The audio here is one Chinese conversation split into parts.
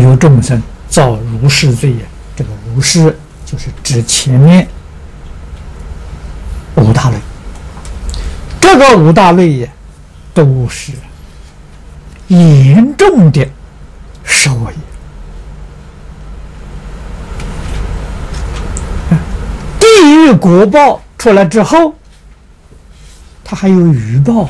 有众生造如是罪也。这个如是就是指前面五大类，这个五大类也都是严重的受恶业。地狱果报出来之后，它还有余报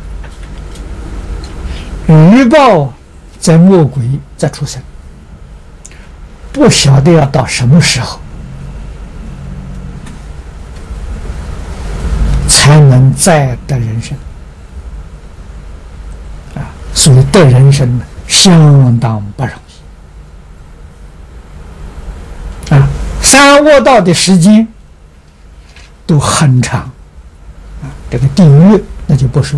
余报在魔鬼再出生，不晓得要到什么时候才能再得人生所以得人生呢，相当不容易三恶道的时间都很长这个地狱那就不说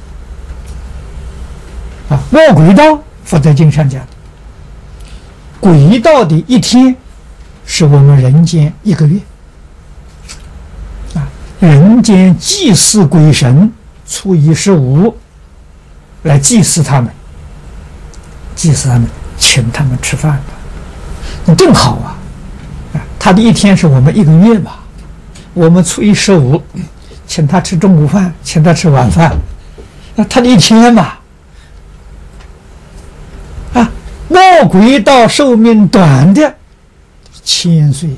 了魔鬼道佛在经上讲，鬼道的一天是我们人间一个月人间祭祀鬼神，初一十五来祭祀他们，请他们吃饭那正好他的一天是我们一个月吧，我们初一十五请他吃中午饭，请他吃晚饭，那他的一天吧魔鬼道寿命短的1000岁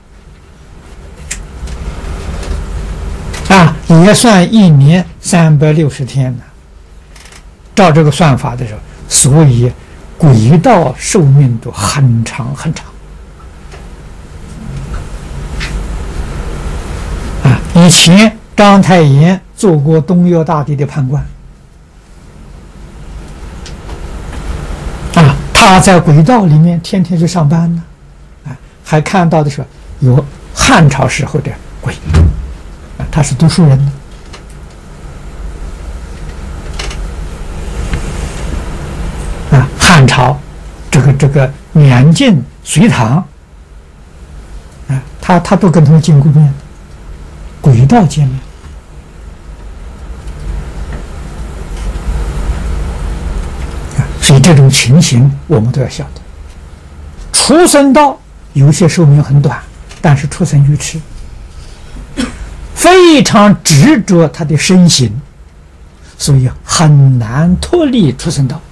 也算1年360天呢。照这个算法的时候，所以鬼道寿命都很长很长以前章太炎做过东岳大帝的判官他在鬼道里面天天去上班呢还看到的是有汉朝时候的鬼他是读书人呢汉朝这个年晋隋唐他都跟他们见过面，鬼道见面所以这种情形我们都要晓得。畜生道有些寿命很短，但是畜生愚痴，非常执着他的身形，所以很难脱离畜生道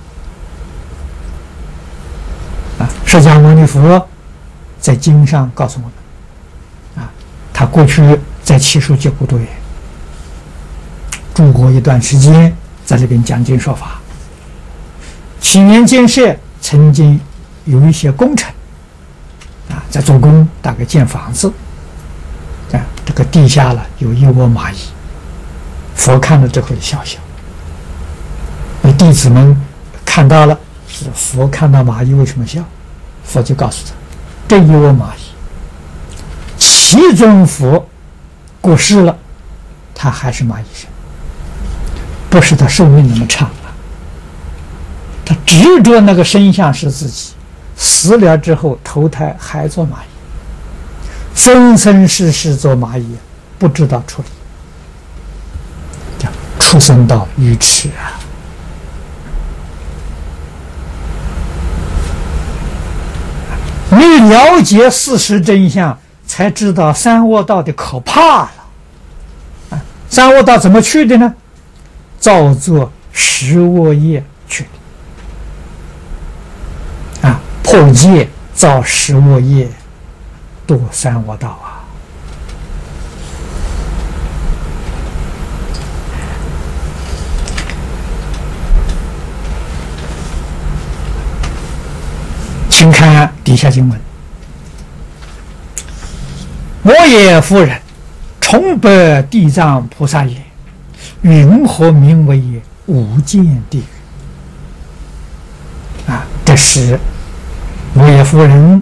释迦牟尼佛在经上告诉我们他过去在祇树结孤独园住过一段时间，在这边讲经说法。7年建设曾经有一些工程在做工，大概建房子这个地下了有一窝蚂蚁，佛看了之后笑笑，弟子们看到了，是佛看到蚂蚁为什么笑？佛就告诉他，这一窝蚂蚁其中佛过世了，他还是蚂蚁身，不是他寿命那么长他执着那个身相是自己，死了之后投胎还做蚂蚁，生生世世做蚂蚁，不知道处理，叫畜生道愚痴你了解事实真相，才知道三恶道的可怕了三恶道怎么去的呢？造作10恶业去的破戒造10恶业，堕三恶道请看底下经文：我也夫人，重白地藏菩萨也，云何名为无间地狱？这是我也夫人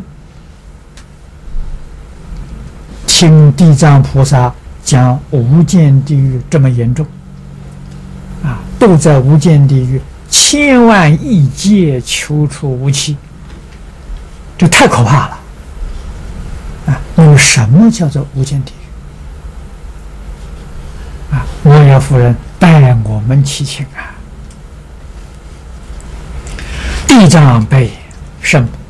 听地藏菩萨讲无间地狱这么严重都在无间地狱千万亿劫求出无期，这太可怕了那么什么叫做无间地狱我也夫人代我们祈请地藏悲胜